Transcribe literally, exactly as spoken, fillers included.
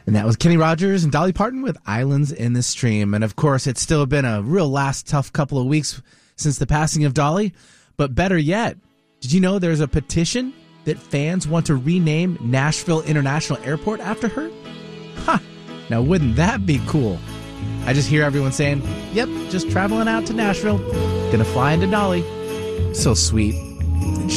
And that was Kenny Rogers and Dolly Parton with Islands in the Stream. And of course, it's still been a real last tough couple of weeks since the passing of Dolly. But better yet, did you know there's a petition that fans want to rename Nashville International Airport after her? Ha! Now, wouldn't that be cool? I just hear everyone saying, yep, just traveling out to Nashville. Gonna fly into Dolly. So sweet.